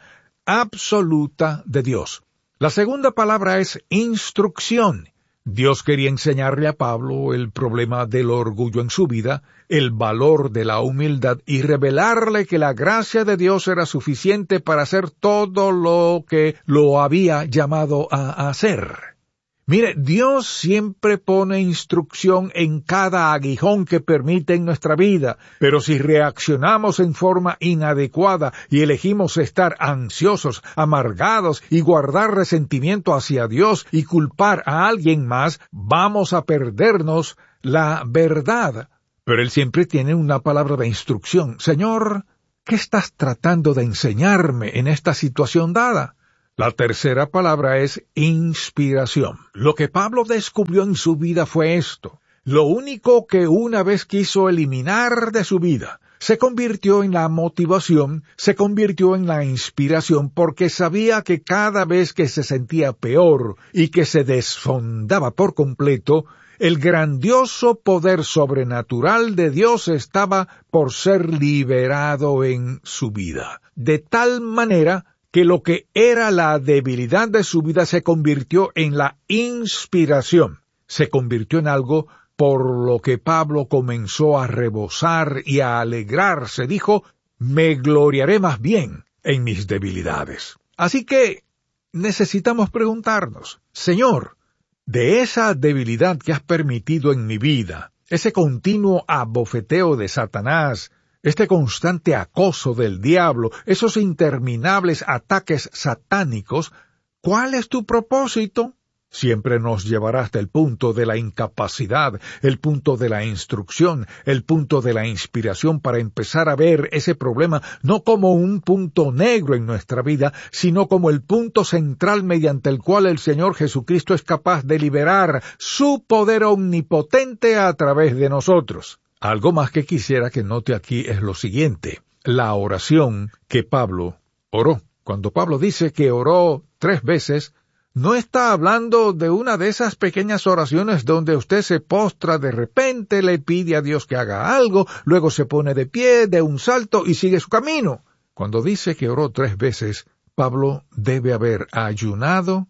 absoluta de Dios. La segunda palabra es instrucción. Dios quería enseñarle a Pablo el problema del orgullo en su vida, el valor de la humildad y revelarle que la gracia de Dios era suficiente para hacer todo lo que lo había llamado a hacer. Mire, Dios siempre pone instrucción en cada aguijón que permite en nuestra vida, pero si reaccionamos en forma inadecuada y elegimos estar ansiosos, amargados y guardar resentimiento hacia Dios y culpar a alguien más, vamos a perdernos la verdad. Pero Él siempre tiene una palabra de instrucción. Señor, ¿qué estás tratando de enseñarme en esta situación dada? La tercera palabra es inspiración. Lo que Pablo descubrió en su vida fue esto. Lo único que una vez quiso eliminar de su vida se convirtió en la motivación, se convirtió en la inspiración, porque sabía que cada vez que se sentía peor y que se desfondaba por completo, el grandioso poder sobrenatural de Dios estaba por ser liberado en su vida. De tal manera que lo que era la debilidad de su vida se convirtió en la inspiración, se convirtió en algo por lo que Pablo comenzó a rebosar y a alegrarse. Dijo, me gloriaré más bien en mis debilidades. Así que necesitamos preguntarnos, Señor, de esa debilidad que has permitido en mi vida, ese continuo abofeteo de Satanás, este constante acoso del diablo, esos interminables ataques satánicos, ¿cuál es tu propósito? Siempre nos llevará hasta el punto de la incapacidad, el punto de la instrucción, el punto de la inspiración para empezar a ver ese problema no como un punto negro en nuestra vida, sino como el punto central mediante el cual el Señor Jesucristo es capaz de liberar su poder omnipotente a través de nosotros. Algo más que quisiera que note aquí es lo siguiente, la oración que Pablo oró. Cuando Pablo dice que oró 3 veces, no está hablando de una de esas pequeñas oraciones donde usted se postra de repente, le pide a Dios que haga algo, luego se pone de pie, de un salto y sigue su camino. Cuando dice que oró 3 veces, Pablo debe haber ayunado,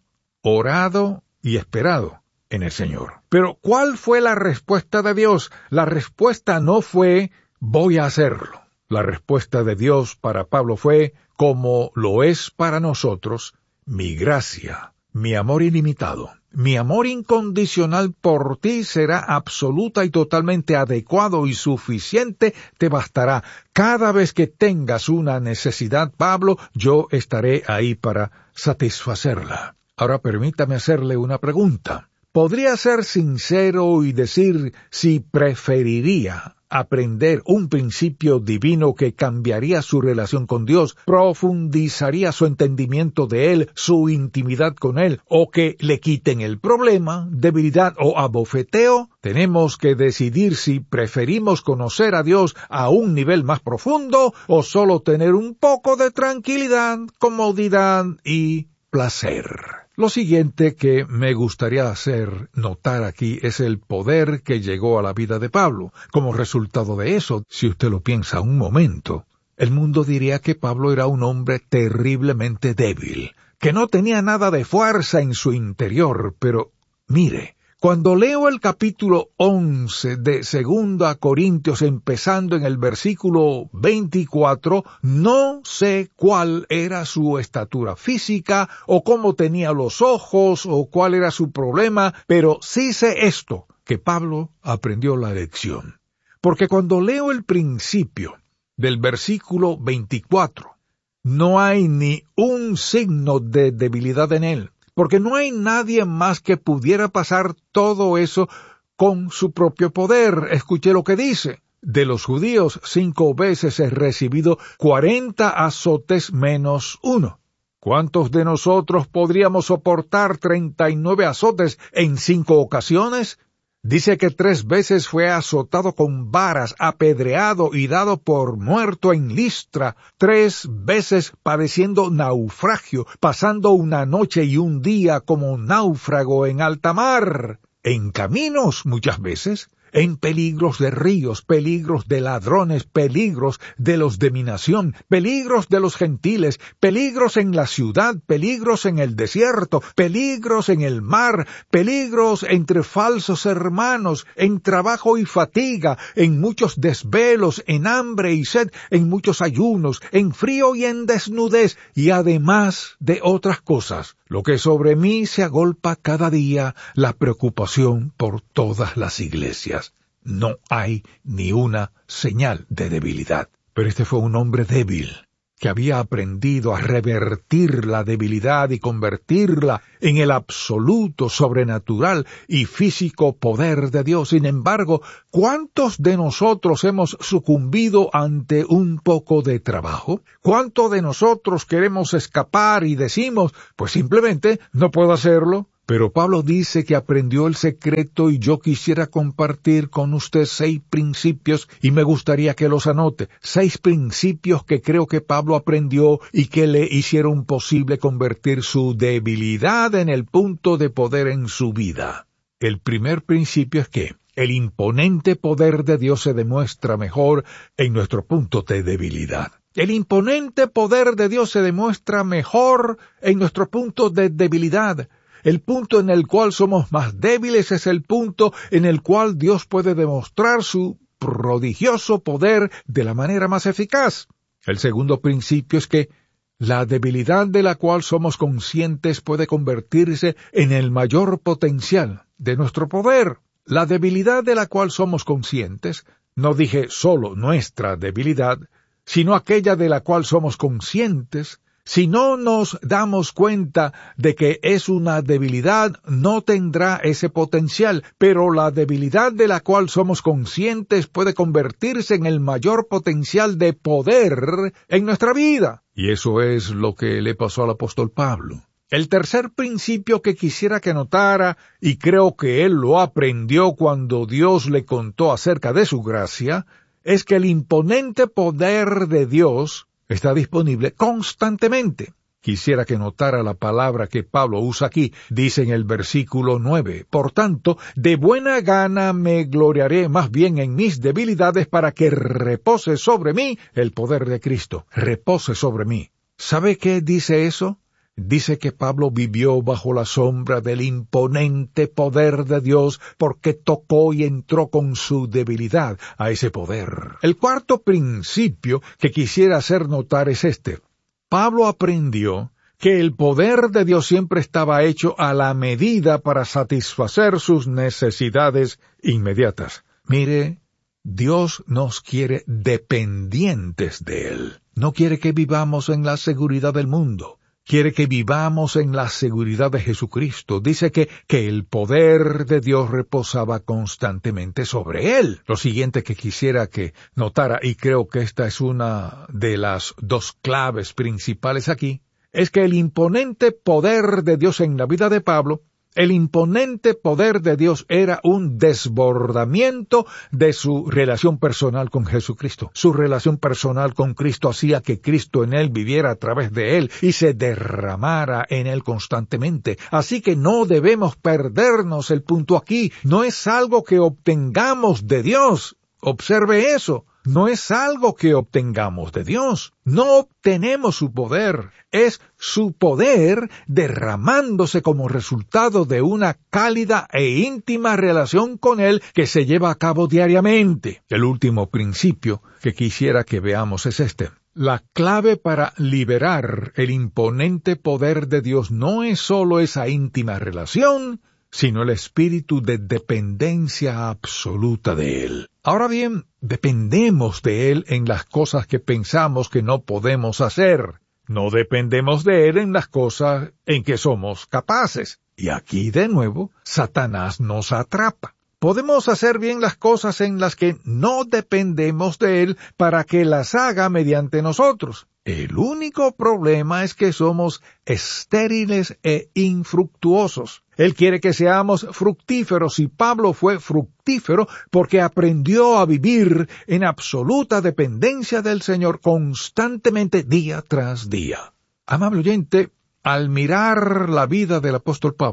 orado y esperado en el Señor. Pero, ¿cuál fue la respuesta de Dios? La respuesta no fue, voy a hacerlo. La respuesta de Dios para Pablo fue, como lo es para nosotros, mi gracia, mi amor ilimitado, mi amor incondicional por ti será absoluta y totalmente adecuado y suficiente, te bastará. Cada vez que tengas una necesidad, Pablo, yo estaré ahí para satisfacerla. Ahora permítame hacerle una pregunta. ¿Podría ser sincero y decir si preferiría aprender un principio divino que cambiaría su relación con Dios, profundizaría su entendimiento de Él, su intimidad con Él, o que le quiten el problema, debilidad o abofeteo? Tenemos que decidir si preferimos conocer a Dios a un nivel más profundo o solo tener un poco de tranquilidad, comodidad y placer. Lo siguiente que me gustaría hacer notar aquí es el poder que llegó a la vida de Pablo. Como resultado de eso, si usted lo piensa un momento, el mundo diría que Pablo era un hombre terriblemente débil, que no tenía nada de fuerza en su interior, pero mire, cuando leo el capítulo 11 de 2 Corintios, empezando en el versículo 24, no sé cuál era su estatura física, o cómo tenía los ojos, o cuál era su problema, pero sí sé esto, que Pablo aprendió la lección. Porque cuando leo el principio del versículo 24, no hay ni un signo de debilidad en él. Porque no hay nadie más que pudiera pasar todo eso con su propio poder. Escuche lo que dice. De los judíos 5 veces he recibido 40 azotes menos 1. ¿Cuántos de nosotros podríamos soportar 39 azotes en 5 ocasiones? Dice que 3 veces fue azotado con varas, apedreado y dado por muerto en Listra, 3 veces padeciendo naufragio, pasando una noche y un día como náufrago en alta mar, en caminos muchas veces, en peligros de ríos, peligros de ladrones, peligros de los de mi nación, peligros de los gentiles, peligros en la ciudad, peligros en el desierto, peligros en el mar, peligros entre falsos hermanos, en trabajo y fatiga, en muchos desvelos, en hambre y sed, en muchos ayunos, en frío y en desnudez, y además de otras cosas, lo que sobre mí se agolpa cada día, la preocupación por todas las iglesias. No hay ni una señal de debilidad. Pero este fue un hombre débil, que había aprendido a revertir la debilidad y convertirla en el absoluto, sobrenatural y físico poder de Dios. Sin embargo, ¿cuántos de nosotros hemos sucumbido ante un poco de trabajo? ¿Cuántos de nosotros queremos escapar y decimos, pues simplemente no puedo hacerlo? Pero Pablo dice que aprendió el secreto y yo quisiera compartir con usted 6 principios y me gustaría que los anote. 6 principios que creo que Pablo aprendió y que le hicieron posible convertir su debilidad en el punto de poder en su vida. El primer principio es que el imponente poder de Dios se demuestra mejor en nuestro punto de debilidad. El imponente poder de Dios se demuestra mejor en nuestro punto de debilidad. El punto en el cual somos más débiles es el punto en el cual Dios puede demostrar su prodigioso poder de la manera más eficaz. El segundo principio es que la debilidad de la cual somos conscientes puede convertirse en el mayor potencial de nuestro poder. La debilidad de la cual somos conscientes, no dije solo nuestra debilidad, sino aquella de la cual somos conscientes. Si no nos damos cuenta de que es una debilidad, no tendrá ese potencial, pero la debilidad de la cual somos conscientes puede convertirse en el mayor potencial de poder en nuestra vida. Y eso es lo que le pasó al apóstol Pablo. El tercer principio que quisiera que notara, y creo que él lo aprendió cuando Dios le contó acerca de su gracia, es que el imponente poder de Dios está disponible constantemente. Quisiera que notara la palabra que Pablo usa aquí. Dice en el versículo 9, por tanto, de buena gana me gloriaré más bien en mis debilidades para que repose sobre mí el poder de Cristo. Repose sobre mí. ¿Sabe qué dice eso? Dice que Pablo vivió bajo la sombra del imponente poder de Dios porque tocó y entró con su debilidad a ese poder. El cuarto principio que quisiera hacer notar es este. Pablo aprendió que el poder de Dios siempre estaba hecho a la medida para satisfacer sus necesidades inmediatas. Mire, Dios nos quiere dependientes de Él. No quiere que vivamos en la seguridad del mundo. Quiere que vivamos en la seguridad de Jesucristo. Dice que el poder de Dios reposaba constantemente sobre él. Lo siguiente que quisiera que notara, y creo que esta es una de las 2 claves principales aquí, es que el imponente poder de Dios en la vida de Pablo, el imponente poder de Dios era un desbordamiento de su relación personal con Jesucristo. Su relación personal con Cristo hacía que Cristo en él viviera a través de él y se derramara en él constantemente. Así que no debemos perdernos el punto aquí. No es algo que obtengamos de Dios. Observe eso. No es algo que obtengamos de Dios. No obtenemos su poder. Es su poder derramándose como resultado de una cálida e íntima relación con Él que se lleva a cabo diariamente. El último principio que quisiera que veamos es este. La clave para liberar el imponente poder de Dios no es solo esa íntima relación, sino el espíritu de dependencia absoluta de Él. Ahora bien, dependemos de Él en las cosas que pensamos que no podemos hacer. No dependemos de Él en las cosas en que somos capaces. Y aquí, de nuevo, Satanás nos atrapa. Podemos hacer bien las cosas en las que no dependemos de Él para que las haga mediante nosotros. El único problema es que somos estériles e infructuosos. Él quiere que seamos fructíferos y Pablo fue fructífero porque aprendió a vivir en absoluta dependencia del Señor constantemente día tras día. Amable oyente, al mirar la vida del apóstol Pablo,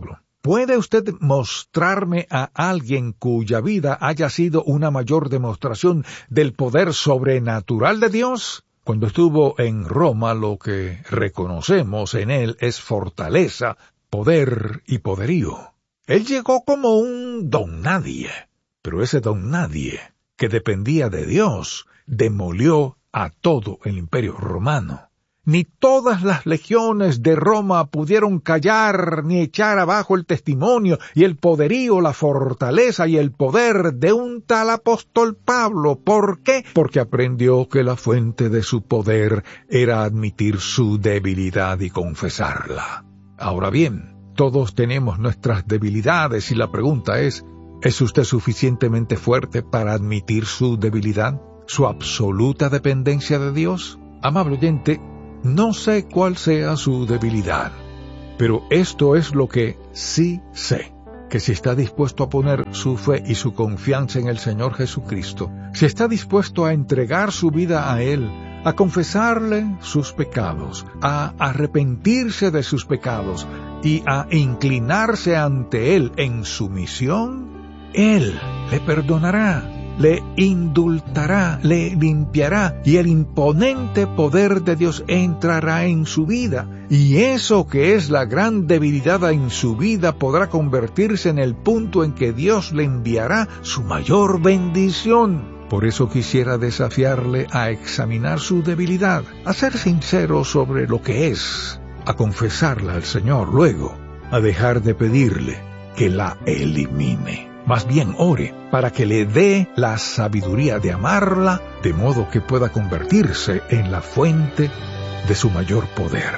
¿Puede usted mostrarme a alguien cuya vida haya sido una mayor demostración del poder sobrenatural de Dios? Cuando estuvo en Roma, lo que reconocemos en él es fortaleza, poder y poderío. Él llegó como un don nadie, pero ese don nadie, que dependía de Dios, demolió a todo el imperio romano. Ni todas las legiones de Roma pudieron callar ni echar abajo el testimonio y el poderío, la fortaleza y el poder de un tal apóstol Pablo. ¿Por qué? Porque aprendió que la fuente de su poder era admitir su debilidad y confesarla. Ahora bien, todos tenemos nuestras debilidades y la pregunta ¿es usted suficientemente fuerte para admitir su debilidad, su absoluta dependencia de Dios? Amable oyente, no sé cuál sea su debilidad, pero esto es lo que sí sé, que si está dispuesto a poner su fe y su confianza en el Señor Jesucristo, si está dispuesto a entregar su vida a Él, a confesarle sus pecados, a arrepentirse de sus pecados y a inclinarse ante Él en sumisión, Él le perdonará, le indultará, le limpiará y el imponente poder de Dios entrará en su vida. Y eso que es la gran debilidad en su vida podrá convertirse en el punto en que Dios le enviará su mayor bendición. Por eso quisiera desafiarle a examinar su debilidad, a ser sincero sobre lo que es, a confesarla al Señor, luego a dejar de pedirle que la elimine. Más bien ore para que le dé la sabiduría de amarla, de modo que pueda convertirse en la fuente de su mayor poder.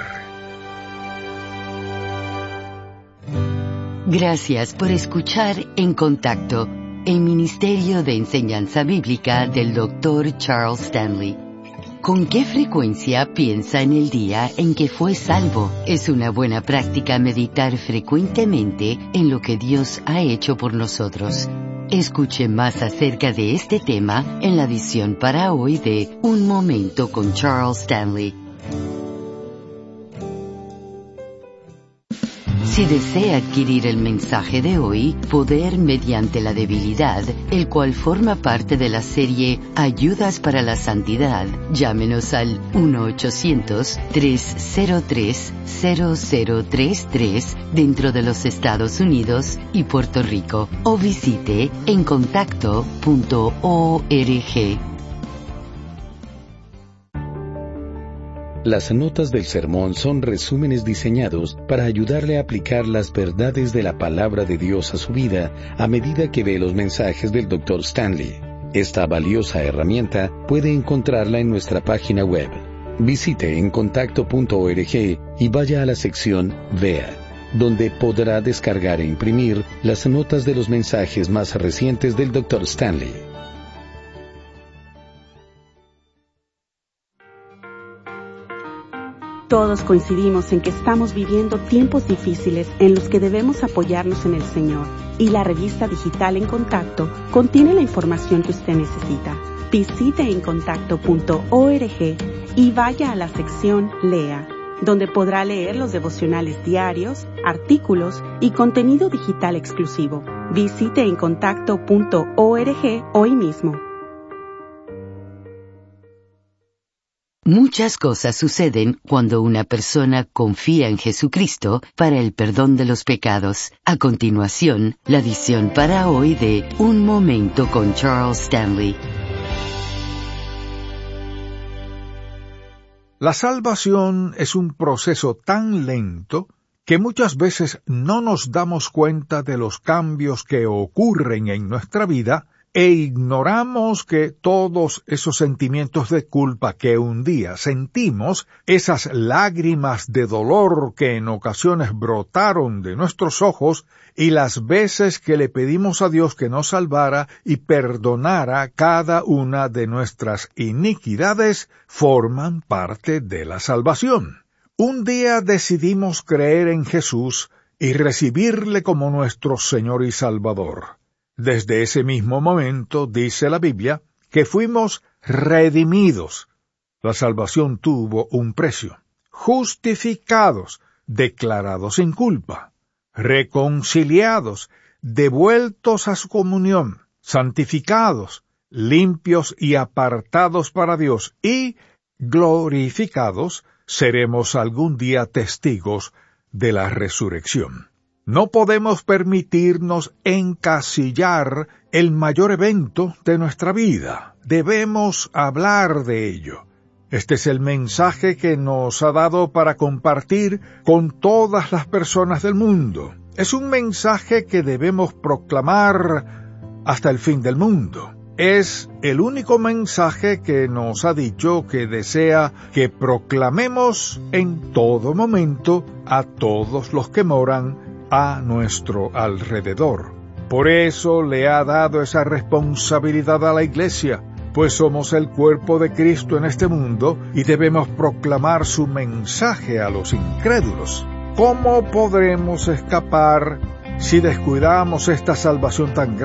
Gracias por escuchar En Contacto, el Ministerio de Enseñanza Bíblica del Dr. Charles Stanley. ¿Con qué frecuencia piensa en el día en que fue salvo? Es una buena práctica meditar frecuentemente en lo que Dios ha hecho por nosotros. Escuche más acerca de este tema en la edición para hoy de Un Momento con Charles Stanley. Si desea adquirir el mensaje de hoy, Poder mediante la debilidad, el cual forma parte de la serie Ayudas para la Santidad, llámenos al 1-800-303-0033 dentro de los Estados Unidos y Puerto Rico, o visite encontacto.org. Las notas del sermón son resúmenes diseñados para ayudarle a aplicar las verdades de la palabra de Dios a su vida a medida que ve los mensajes del Dr. Stanley. Esta valiosa herramienta puede encontrarla en nuestra página web. Visite encontacto.org y vaya a la sección Vea, donde podrá descargar e imprimir las notas de los mensajes más recientes del Dr. Stanley. Todos coincidimos en que estamos viviendo tiempos difíciles en los que debemos apoyarnos en el Señor, y la revista digital En Contacto contiene la información que usted necesita. Visite encontacto.org y vaya a la sección Lea, donde podrá leer los devocionales diarios, artículos y contenido digital exclusivo. Visite encontacto.org hoy mismo. Muchas cosas suceden cuando una persona confía en Jesucristo para el perdón de los pecados. A continuación, la edición para hoy de Un Momento con Charles Stanley. La salvación es un proceso tan lento que muchas veces no nos damos cuenta de los cambios que ocurren en nuestra vida e ignoramos que todos esos sentimientos de culpa que un día sentimos, esas lágrimas de dolor que en ocasiones brotaron de nuestros ojos y las veces que le pedimos a Dios que nos salvara y perdonara cada una de nuestras iniquidades, forman parte de la salvación. Un día decidimos creer en Jesús y recibirle como nuestro Señor y Salvador. Desde ese mismo momento, dice la Biblia, que fuimos redimidos. La salvación tuvo un precio. Justificados, declarados sin culpa. reconciliados, devueltos a su comunión, santificados, limpios y apartados para Dios, y glorificados, seremos algún día testigos de la resurrección. No podemos permitirnos encasillar el mayor evento de nuestra vida. Debemos hablar de ello. Este es el mensaje que nos ha dado para compartir con todas las personas del mundo. Es un mensaje que debemos proclamar hasta el fin del mundo. Es el único mensaje que nos ha dicho que desea que proclamemos en todo momento a todos los que moran a nuestro alrededor. Por eso le ha dado esa responsabilidad a la Iglesia, pues somos el cuerpo de Cristo en este mundo y debemos proclamar su mensaje a los incrédulos. ¿Cómo podremos escapar si descuidamos esta salvación tan grande